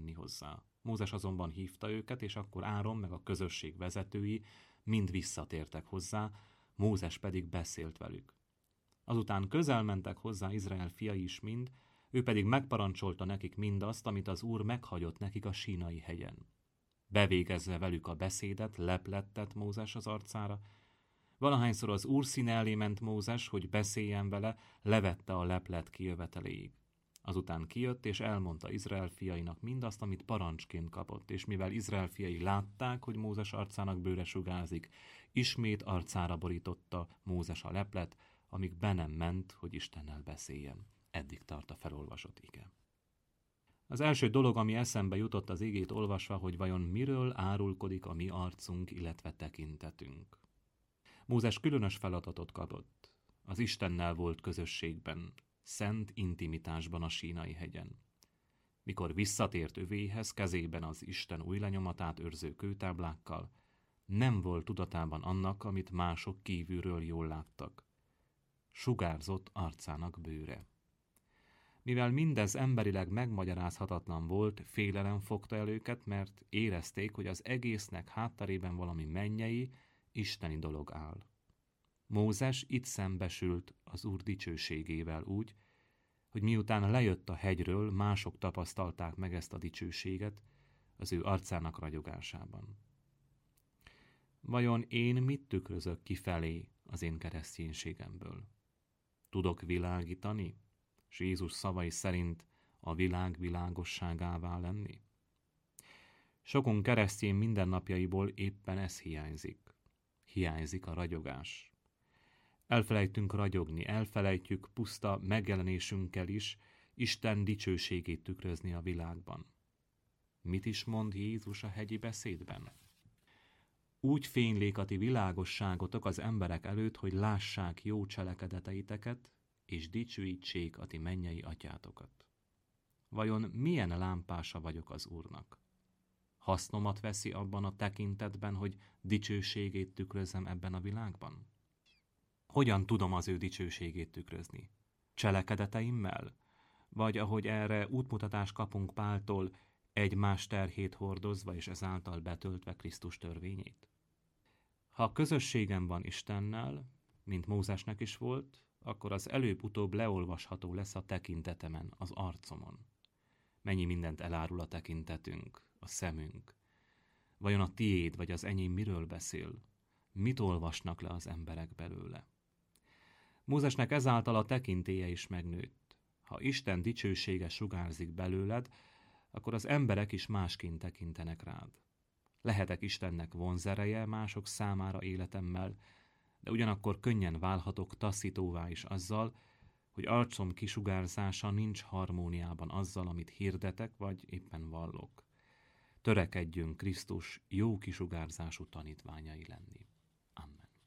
menni hozzá. Mózes azonban hívta őket, és akkor Áron meg a közösség vezetői mind visszatértek hozzá, Mózes pedig beszélt velük. Azután közel mentek hozzá Izrael fiai is mind, ő pedig megparancsolta nekik mindazt, amit az Úr meghagyott nekik a Sínai hegyen. Bevégezve velük a beszédet, leplet tett Mózes az arcára. Valahányszor az Úr színe elé ment Mózes, hogy beszéljen vele, levette a leplet kijöveteléig. Azután kijött és elmondta Izrael fiainak mindazt, amit parancsként kapott, és mivel Izrael fiai látták, hogy Mózes arcának bőre sugárzik, ismét arcára borította Mózes a leplet, amíg be nem ment, hogy Istennel beszéljen. Eddig tart a felolvasott ige. Az első dolog, ami eszembe jutott az igét olvasva, hogy vajon miről árulkodik a mi arcunk, illetve tekintetünk. Mózes különös feladatot kapott. Az Istennel volt közösségben, szent intimitásban a Sínai hegyen. Mikor visszatért övéhez, kezében az Isten új lenyomatát őrző kőtáblákkal, nem volt tudatában annak, amit mások kívülről jól láttak. Sugárzott arcának bőre. Mivel mindez emberileg megmagyarázhatatlan volt, félelem fogta el őket, mert érezték, hogy az egésznek hátterében valami mennyei, isteni dolog áll. Mózes itt szembesült az Úr dicsőségével úgy, hogy miután lejött a hegyről, mások tapasztalták meg ezt a dicsőséget az ő arcának ragyogásában. Vajon én mit tükrözök kifelé az én kereszténységemből? Tudok világítani, és Jézus szavai szerint a világ világosságává lenni? Sokunk keresztény mindennapjaiból éppen ez hiányzik. Hiányzik a ragyogás. Elfelejtünk ragyogni, elfelejtjük puszta megjelenésünkkel is Isten dicsőségét tükrözni a világban. Mit is mond Jézus a hegyi beszédben? Úgy fénylik a ti világosságotok az emberek előtt, hogy lássák jó cselekedeteiteket, és dicsőítsék a ti mennyei atyátokat. Vajon milyen lámpása vagyok az Úrnak? Hasznomat veszi abban a tekintetben, hogy dicsőségét tükrözzem ebben a világban? Hogyan tudom az ő dicsőségét tükrözni? Cselekedeteimmel? Vagy ahogy erre útmutatást kapunk Páltól, egymás terhét hordozva és ezáltal betöltve Krisztus törvényét? Ha közösségem van Istennel, mint Mózesnek is volt, akkor az előbb-utóbb leolvasható lesz a tekintetemen, az arcomon. Mennyi mindent elárul a tekintetünk, a szemünk. Vajon a tiéd vagy az enyém miről beszél? Mit olvasnak le az emberek belőle? Mózesnek ezáltal a tekintélye is megnőtt. Ha Isten dicsősége sugárzik belőled, akkor az emberek is másként tekintenek rád. Lehetek Istennek vonzereje mások számára életemmel, de ugyanakkor könnyen válhatok taszítóvá is azzal, hogy arcom kisugárzása nincs harmóniában azzal, amit hirdetek, vagy éppen vallok. Törekedjünk Krisztus jó kisugárzású tanítványai lenni.